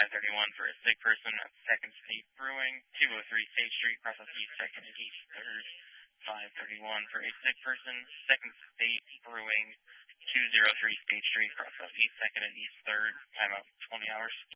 531 for a sick person at Second State Brewing, 203 State Street, across off East 2nd and East 3rd. 531 for a sick person, Second State Brewing, 203 State Street, across off East 2nd and East 3rd. Time out 20 hours.